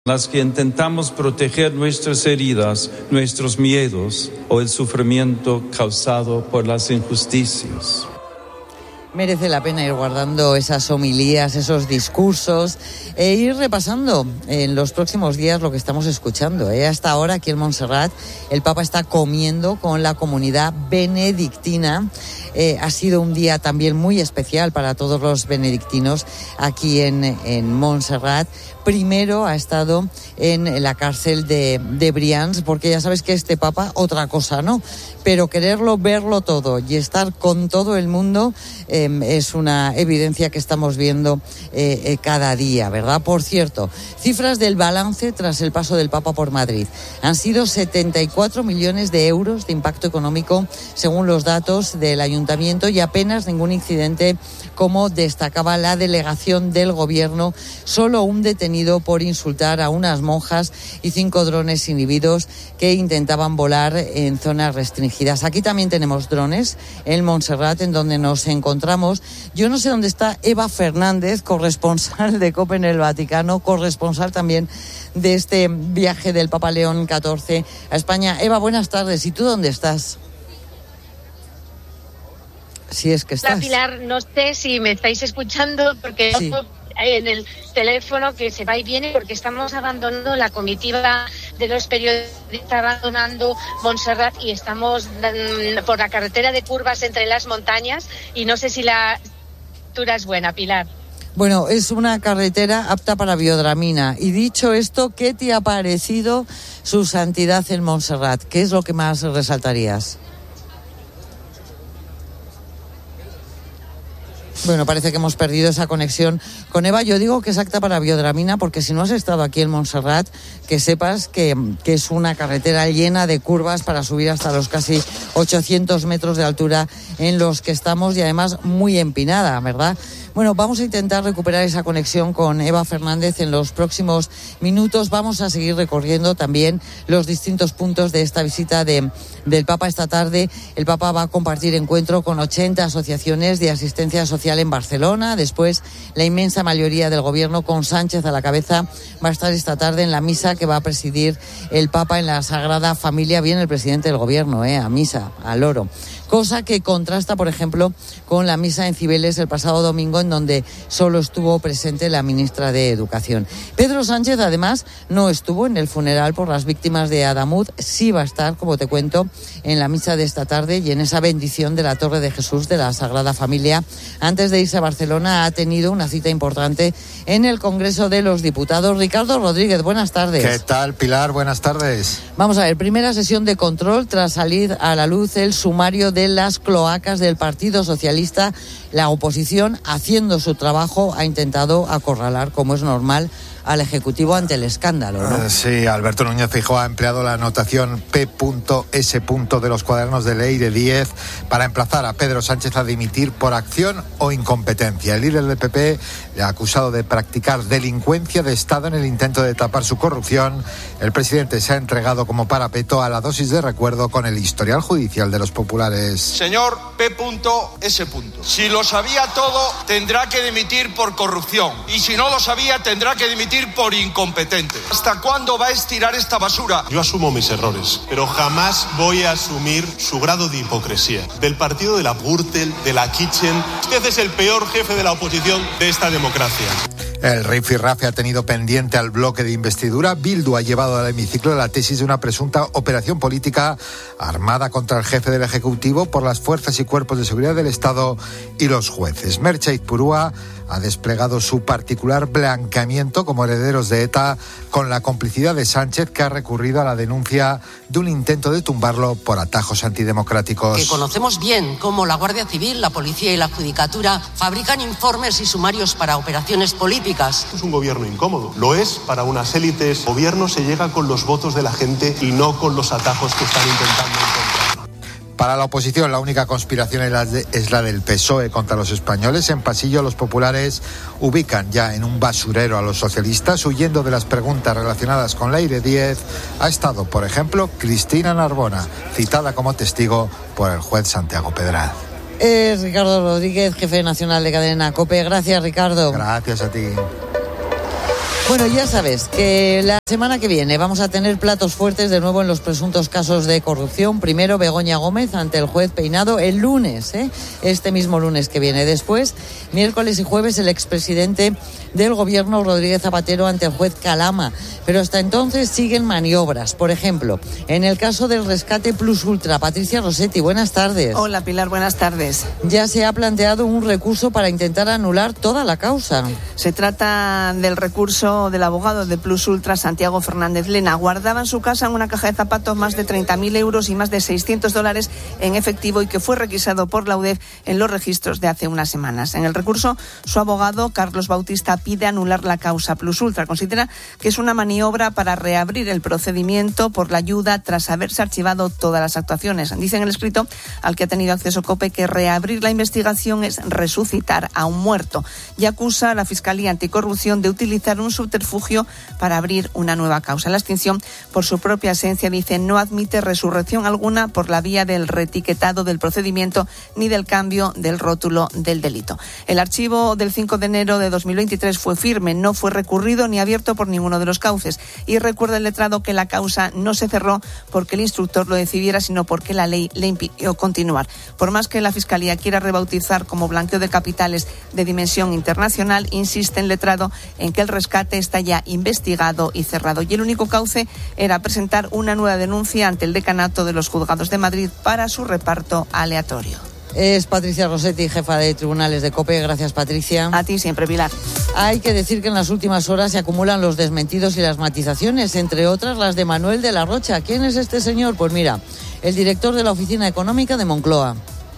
las que intentamos proteger nuestras heridas, nuestros miedos o el sufrimiento causado por las injusticias. Merece la pena ir guardando esas homilías, esos discursos e ir repasando en los próximos días lo que estamos escuchando. Hasta ahora aquí en Montserrat el Papa está comiendo con la comunidad benedictina. Ha sido un día también muy especial para todos los benedictinos aquí en Montserrat. Primero ha estado en la cárcel de Brians, porque ya sabes que este Papa, otra cosa, ¿no? Pero quererlo, verlo todo y estar con todo el mundo es una evidencia que estamos viendo cada día, ¿verdad? Por cierto, cifras del balance tras el paso del Papa por Madrid. Han sido 74 millones de euros de impacto económico, según los datos del Ayuntamiento, y apenas ningún incidente, como destacaba la delegación del Gobierno. Solo un detenido por insultar a unas monjas y 5 drones inhibidos que intentaban volar en zonas restringidas. Aquí también tenemos drones en Montserrat, en donde nos encontramos. Yo no sé dónde está Eva Fernández, corresponsal de COPE en el Vaticano, corresponsal también de este viaje del Papa León XIV a España. Eva, buenas tardes. ¿Y tú dónde estás? Si es que estás. Hola, Pilar, no sé si me estáis escuchando porque sí. En el teléfono que se va y viene, porque estamos abandonando la comitiva de los periodistas, abandonando Montserrat, y estamos por la carretera de curvas entre las montañas, y no sé si la altura es buena, Pilar. Bueno, es una carretera apta para biodramina. Y dicho esto, ¿qué te ha parecido su santidad en Montserrat? ¿Qué es lo que más resaltarías? Bueno, parece que hemos perdido esa conexión con Eva. Yo digo que es apta para biodramina porque si no has estado aquí en Montserrat, que sepas que es una carretera llena de curvas para subir hasta los casi 800 metros de altura en los que estamos, y además muy empinada, ¿verdad? Bueno, vamos a intentar recuperar esa conexión con Eva Fernández en los próximos minutos. Vamos a seguir recorriendo también los distintos puntos de esta visita del Papa esta tarde. El Papa va a compartir encuentro con 80 asociaciones de asistencia social en Barcelona. Después, la inmensa mayoría del Gobierno, con Sánchez a la cabeza, va a estar esta tarde en la misa que va a presidir el Papa en la Sagrada Familia. Viene el presidente del Gobierno, a misa, al oro. Cosa que contrasta, por ejemplo, con la misa en Cibeles el pasado domingo, en donde solo estuvo presente la ministra de Educación. Pedro Sánchez, además, no estuvo en el funeral por las víctimas de Adamuz. Sí va a estar, como te cuento, en la misa de esta tarde y en esa bendición de la Torre de Jesús de la Sagrada Familia. Antes de irse a Barcelona, ha tenido una cita importante en el Congreso de los Diputados. Ricardo Rodríguez, buenas tardes. ¿Qué tal, Pilar? Buenas tardes. Vamos a ver, primera sesión de control tras salir a la luz el sumario de las cloacas del Partido Socialista. La oposición, haciendo su trabajo, ha intentado acorralar, como es normal, al Ejecutivo ante el escándalo, ¿no? Sí, Alberto Núñez Feijóo ha empleado la anotación P.S. de los cuadernos de ley de 10 para emplazar a Pedro Sánchez a dimitir por acción o incompetencia. El líder del PP le ha acusado de practicar delincuencia de Estado en el intento de tapar su corrupción. El presidente se ha entregado como parapeto a la dosis de recuerdo con el historial judicial de los populares. Señor P.S. Si lo sabía todo, tendrá que dimitir por corrupción. Y si no lo sabía, tendrá que dimitir por incompetente. ¿Hasta cuándo va a estirar esta basura? Yo asumo mis errores, pero jamás voy a asumir su grado de hipocresía. Del partido de la Gürtel, de la Kitchen. Usted es el peor jefe de la oposición de esta democracia. El rifirrafe ha tenido pendiente al bloque de investidura. Bildu ha llevado al hemiciclo la tesis de una presunta operación política armada contra el jefe del Ejecutivo por las fuerzas y cuerpos de seguridad del Estado y los jueces. Merche Ipurúa ha desplegado su particular blanqueamiento como herederos de ETA con la complicidad de Sánchez, que ha recurrido a la denuncia de un intento de tumbarlo por atajos antidemocráticos. Que conocemos bien cómo la Guardia Civil, la Policía y la Judicatura fabrican informes y sumarios para operaciones políticas. Es un gobierno incómodo. Lo es para unas élites. El gobierno se llega con los votos de la gente y no con los atajos que están intentando encontrar. Para la oposición, la única conspiración es la del PSOE contra los españoles. En Pasillo, los populares ubican ya en un basurero a los socialistas. Huyendo de las preguntas relacionadas con Ley de 10, ha estado, por ejemplo, Cristina Narbona, citada como testigo por el juez Santiago Pedraz. Es Ricardo Rodríguez, jefe nacional de Cadena COPE. Gracias, Ricardo. Gracias a ti. Bueno, ya sabes que la semana que viene vamos a tener platos fuertes de nuevo en los presuntos casos de corrupción. Primero Begoña Gómez ante el juez Peinado el lunes, este mismo lunes que viene. Después, miércoles y jueves, el expresidente del gobierno Rodríguez Zapatero ante el juez Calama. Pero hasta entonces siguen maniobras. Por ejemplo, en el caso del rescate Plus Ultra. Patricia Rossetti, buenas tardes. Hola Pilar, buenas tardes. Ya se ha planteado un recurso para intentar anular toda la causa. Se trata del recurso del abogado de Plus Ultra, Santiago Fernández Lena. Guardaba en su casa en una caja de zapatos más de 30.000 euros y más de $600 en efectivo y que fue requisado por la UDEF en los registros de hace unas semanas. En el recurso, su abogado, Carlos Bautista, pide anular la causa Plus Ultra. Considera que es una maniobra para reabrir el procedimiento por la ayuda tras haberse archivado todas las actuaciones. Dice en el escrito al que ha tenido acceso COPE que reabrir la investigación es resucitar a un muerto y acusa a la Fiscalía Anticorrupción de utilizar un subterfugio para abrir una nueva causa. La extinción, por su propia esencia, dice, no admite resurrección alguna por la vía del reetiquetado del procedimiento ni del cambio del rótulo del delito. El archivo del 5 de enero de 2023 fue firme, no fue recurrido ni abierto por ninguno de los cauces. Y recuerda el letrado que la causa no se cerró porque el instructor lo decidiera, sino porque la ley le impidió continuar. Por más que la Fiscalía quiera rebautizar como blanqueo de capitales de dimensión internacional, insiste el letrado en que el rescate está ya investigado y cerrado. Y el único cauce era presentar una nueva denuncia ante el decanato de los juzgados de Madrid para su reparto aleatorio. Es Patricia Rossetti, jefa de tribunales de COPE. Gracias, Patricia. A ti siempre, Pilar. Hay que decir que en las últimas horas se acumulan los desmentidos y las matizaciones, entre otras las de Manuel de la Rocha. ¿Quién es este señor? Pues mira, el director de la Oficina Económica de Moncloa.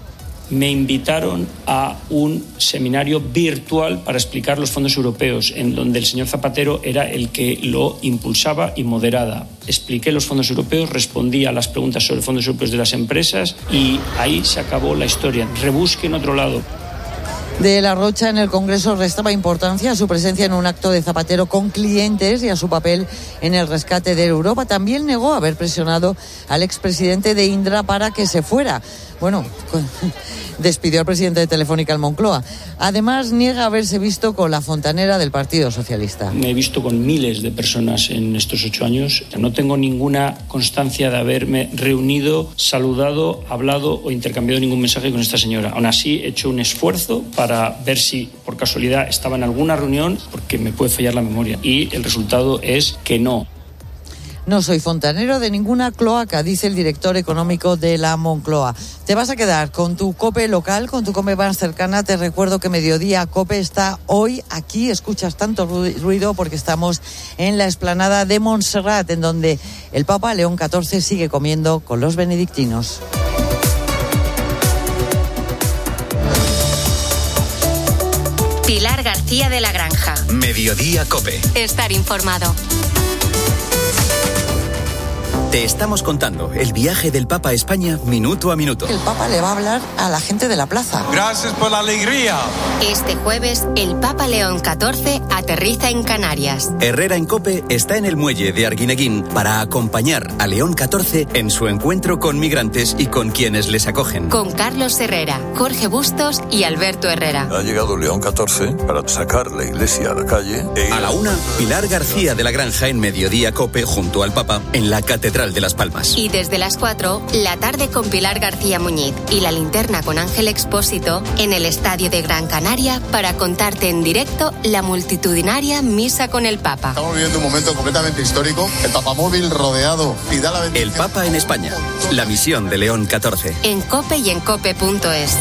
Me invitaron a un seminario virtual para explicar los fondos europeos, en donde el señor Zapatero era el que lo impulsaba y moderaba. Expliqué los fondos europeos, respondí a las preguntas sobre fondos europeos de las empresas y ahí se acabó la historia. Rebusque en otro lado. De la Rocha en el Congreso restaba importancia a su presencia en un acto de Zapatero con clientes y a su papel en el rescate de Europa. También negó haber presionado al expresidente de Indra para que se fuera. Bueno, despidió al presidente de Telefónica en Moncloa. Además, niega haberse visto con la fontanera del Partido Socialista. Me he visto con miles de personas en estos 8 años. No tengo ninguna constancia de haberme reunido, saludado, hablado o intercambiado ningún mensaje con esta señora. Aún así, he hecho un esfuerzo para ver si, por casualidad, estaba en alguna reunión, porque me puede fallar la memoria. Y el resultado es que no. No soy fontanero de ninguna cloaca, dice el director económico de la Moncloa. Te vas a quedar con tu COPE local, con tu COPE más cercana. Te recuerdo que Mediodía COPE está hoy aquí. Escuchas tanto ruido porque estamos en la explanada de Montserrat, en donde el Papa León XIV sigue comiendo con los benedictinos. Pilar García de la Granja. Mediodía COPE. Estar informado. Te estamos contando el viaje del Papa a España minuto a minuto. El Papa le va a hablar a la gente de la plaza. Gracias por la alegría. Este jueves, el Papa León XIV aterriza en Canarias. Herrera en COPE está en el muelle de Arguineguín para acompañar a León XIV en su encuentro con migrantes y con quienes les acogen. Con Carlos Herrera, Jorge Bustos y Alberto Herrera. Ha llegado León XIV para sacar la iglesia a la calle. A la 1, Pilar García de la Granja en Mediodía COPE junto al Papa en la Catedral de Las Palmas. Y desde las 4, la tarde con Pilar García Muñiz y la linterna con Ángel Expósito en el Estadio de Gran Canaria para contarte en directo la multitudinaria misa con el Papa. Estamos viviendo un momento completamente histórico. El papamóvil rodeado y da la bendición. El Papa en España. La misión de León XIV. En COPE y en COPE.es.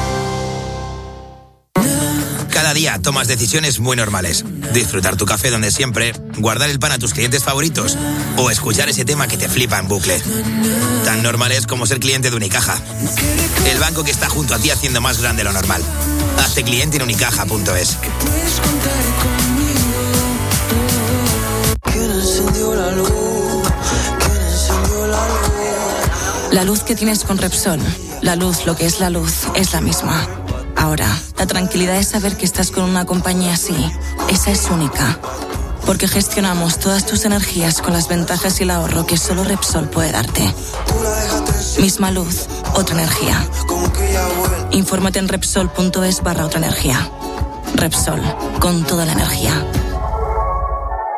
Cada día tomas decisiones muy normales. Disfrutar tu café donde siempre, guardar el pan a tus clientes favoritos o escuchar ese tema que te flipa en bucle. Tan normales como ser cliente de Unicaja. El banco que está junto a ti haciendo más grande lo normal. Hazte cliente en unicaja.es. La luz que tienes con Repsol, la luz, lo que es la misma. Ahora, la tranquilidad es saber que estás con una compañía así. Esa es única. Porque gestionamos todas tus energías con las ventajas y el ahorro que solo Repsol puede darte. Misma luz, otra energía. Infórmate en Repsol.es/otra energía. Repsol, con toda la energía.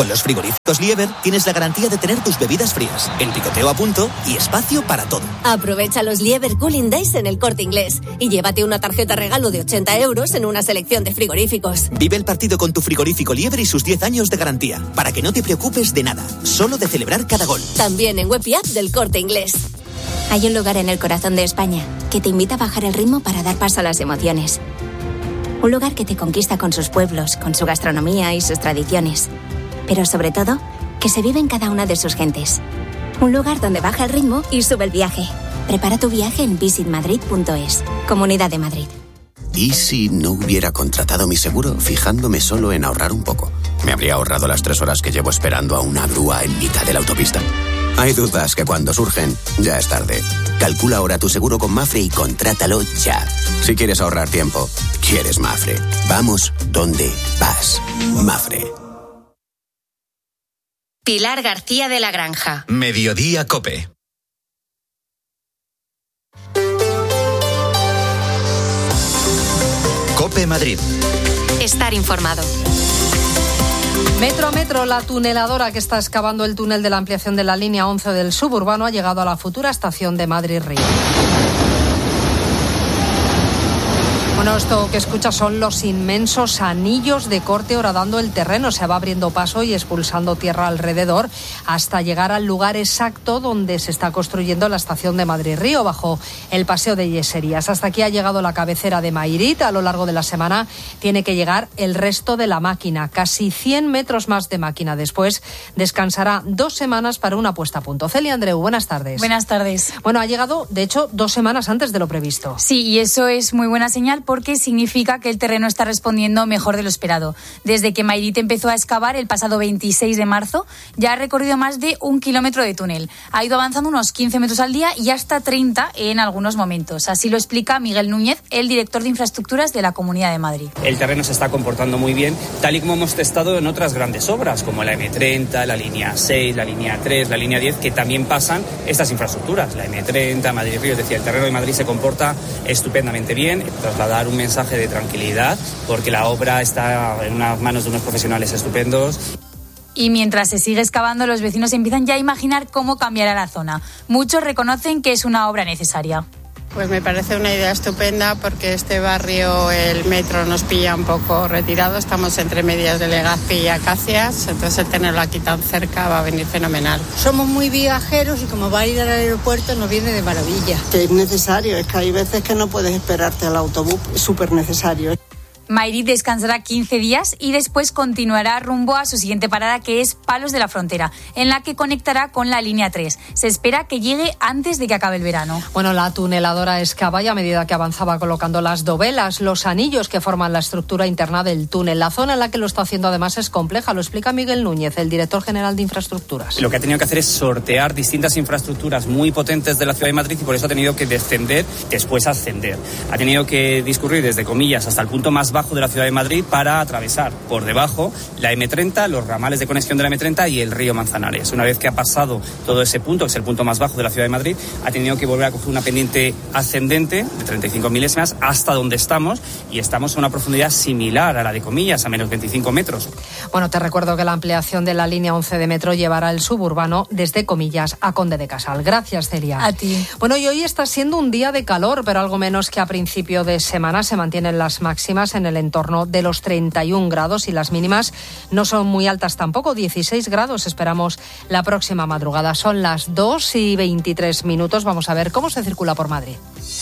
Con los frigoríficos Lieber tienes la garantía de tener tus bebidas frías, el picoteo a punto y espacio para todo. Aprovecha los Lieber Cooling Days en El Corte Inglés y llévate una tarjeta regalo de 80 euros en una selección de frigoríficos. Vive el partido con tu frigorífico Lieber y sus 10 años de garantía, para que no te preocupes de nada, solo de celebrar cada gol. También en web y app del Corte Inglés. Hay un lugar en el corazón de España que te invita a bajar el ritmo para dar paso a las emociones. Un lugar que te conquista con sus pueblos, con su gastronomía y sus tradiciones. Pero sobre todo, que se vive en cada una de sus gentes. Un lugar donde baja el ritmo y sube el viaje. Prepara tu viaje en visitmadrid.es. Comunidad de Madrid. ¿Y si no hubiera contratado mi seguro fijándome solo en ahorrar un poco? ¿Me habría ahorrado las 3 horas que llevo esperando a una grúa en mitad de la autopista? Hay dudas que cuando surgen, ya es tarde. Calcula ahora tu seguro con Mafre y contrátalo ya. Si quieres ahorrar tiempo, quieres Mafre. Vamos donde vas. Mafre. Pilar García de la Granja. Mediodía COPE. COPE Madrid. Estar informado. Metro a metro, la tuneladora que está excavando el túnel de la ampliación de la línea 11 del suburbano ha llegado a la futura estación de Madrid-Río. Bueno, esto que escuchas son los inmensos anillos de corte horadando el terreno. Se va abriendo paso y expulsando tierra alrededor hasta llegar al lugar exacto donde se está construyendo la estación de Madrid-Río, bajo el Paseo de Yeserías. Hasta aquí ha llegado la cabecera de Mairit. A lo largo de la semana tiene que llegar el resto de la máquina. Casi 100 metros más de máquina. Después descansará 2 semanas para una puesta a punto. Celia Andreu, buenas tardes. Buenas tardes. Bueno, ha llegado, de hecho, 2 semanas antes de lo previsto. Sí, y eso es muy buena señal porque significa que el terreno está respondiendo mejor de lo esperado. Desde que Mairit empezó a excavar el pasado 26 de marzo, ya ha recorrido más de 1 kilómetro de túnel. Ha ido avanzando unos 15 metros al día y hasta 30 en algunos momentos. Así lo explica Miguel Núñez, el director de infraestructuras de la Comunidad de Madrid. El terreno se está comportando muy bien, tal y como hemos testado en otras grandes obras, como la M30, la línea 6, la línea 3, la línea 10, que también pasan estas infraestructuras. La M30, Madrid-Río, es decir, el terreno de Madrid se comporta estupendamente bien. Trasladar un mensaje de tranquilidad, porque la obra está en unas manos de unos profesionales estupendos. Y mientras se sigue excavando, los vecinos empiezan ya a imaginar cómo cambiará la zona. Muchos reconocen que es una obra necesaria. Pues me parece una idea estupenda porque este barrio, el metro nos pilla un poco retirado, estamos entre medias de Legazpi y Acacias, entonces el tenerlo aquí tan cerca va a venir fenomenal. Somos muy viajeros y como va a ir al aeropuerto nos viene de maravilla. Que es necesario, es que hay veces que no puedes esperarte al autobús, es súper necesario. Mairit descansará 15 días y después continuará rumbo a su siguiente parada, que es Palos de la Frontera, en la que conectará con la línea 3. Se espera que llegue antes de que acabe el verano. Bueno, la tuneladora excava y a medida que avanzaba colocando las dovelas, los anillos que forman la estructura interna del túnel. La zona en la que lo está haciendo además es compleja, lo explica Miguel Núñez, el director general de infraestructuras. Lo que ha tenido que hacer es sortear distintas infraestructuras muy potentes de la ciudad de Madrid y por eso ha tenido que descender, después ascender. Ha tenido que discurrir desde Comillas hasta el punto más bajo de la ciudad de Madrid para atravesar por debajo la M30, los ramales de conexión de la M30 y el río Manzanares. Una vez que ha pasado todo ese punto, que es el punto más bajo de la ciudad de Madrid, ha tenido que volver a coger una pendiente ascendente de 35 milésimas hasta donde estamos, y estamos a una profundidad similar a la de Comillas, a menos 25 metros. Bueno, te recuerdo que la ampliación de la línea 11 de metro llevará el suburbano desde Comillas a Conde de Casal. Gracias, Celia. A ti. Bueno, y hoy está siendo un día de calor, pero algo menos que a principio de semana. Se mantienen las máximas en el entorno de los 31 grados y las mínimas no son muy altas tampoco, 16 grados esperamos la próxima madrugada. Son las 2:23. Vamos a ver cómo se circula por Madrid.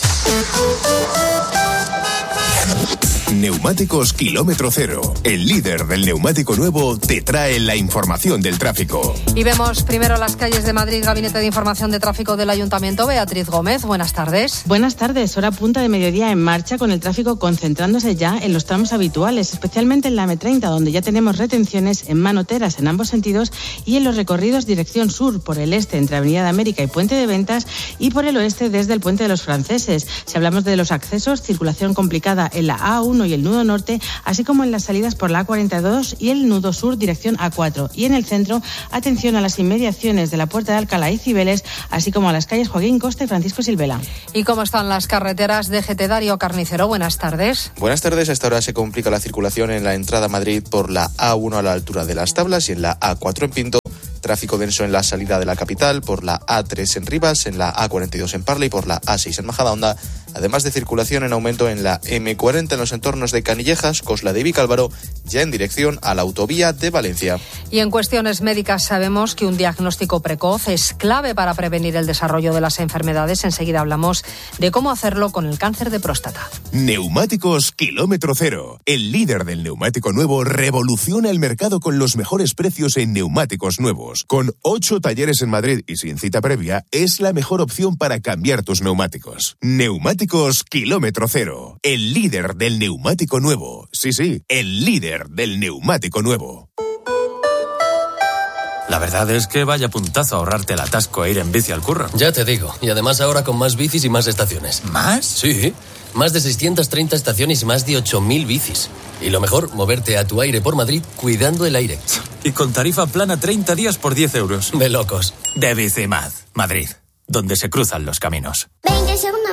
Neumáticos Kilómetro Cero, el líder del neumático nuevo, te trae la información del tráfico. Y vemos primero las calles de Madrid. Gabinete de Información de Tráfico del Ayuntamiento, Beatriz Gómez, buenas tardes. Buenas tardes, hora punta de mediodía en marcha, con el tráfico concentrándose ya en los tramos habituales, especialmente en la M30, donde ya tenemos retenciones en manoteras en ambos sentidos, y en los recorridos dirección sur, por el este entre Avenida de América y Puente de Ventas, y por el oeste desde el Puente de los Franceses. Si hablamos de los accesos, circulación complicada en la A1 A1 y el nudo norte, así como en las salidas por la A42 y el nudo sur dirección A4. Y en el centro, atención a las inmediaciones de la Puerta de Alcalá y Cibeles, así como a las calles Joaquín Costa y Francisco Silvela. ¿Y cómo están las carreteras? DGT, Darío Carnicero, buenas tardes. Buenas tardes. A esta hora se complica la circulación en la entrada a Madrid por la A1 a la altura de Las Tablas y en la A4 en Pinto. Tráfico denso en la salida de la capital, por la A3 en Rivas, en la A42 en Parla y por la A6 en Majadahonda, además de circulación en aumento en la M40 en los entornos de Canillejas, Cosla de Vicálvaro, ya en dirección a la autovía de Valencia. Y en cuestiones médicas sabemos que un diagnóstico precoz es clave para prevenir el desarrollo de las enfermedades. Enseguida hablamos de cómo hacerlo con el cáncer de próstata. Neumáticos Kilómetro Cero. El líder del neumático nuevo revoluciona el mercado con los mejores precios en neumáticos nuevos. Con 8 talleres en Madrid y sin cita previa, es la mejor opción para cambiar tus neumáticos. Neumáticos Kilómetro Cero. El líder del neumático nuevo. Sí, el líder del neumático nuevo. La verdad es que vaya puntazo ahorrarte el atasco e ir en bici al curro. Ya te digo, y además ahora con más bicis y más estaciones. ¿Más? Sí, más de 630 estaciones y más de 8.000 bicis. Y lo mejor, moverte a tu aire por Madrid cuidando el aire. Y con tarifa plana 30 días por 10 euros. De locos. De Bicimad, Madrid, donde se cruzan los caminos. 20 segundos.